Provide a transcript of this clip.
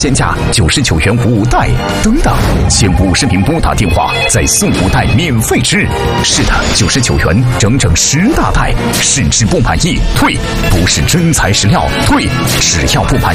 现价99元5袋，等等，前50名拨打电话再送5袋免费吃。是的，99元整整10大袋，试吃不满意退，不是真材实料退，只要不满